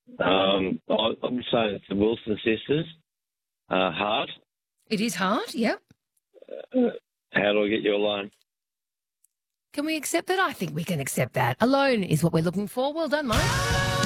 I'm saying it's the Wilson sisters. Hard. It is hard, yep. How do I get you alone? Can we accept that? I think we can accept that. Alone is what we're looking for. Well done, mate.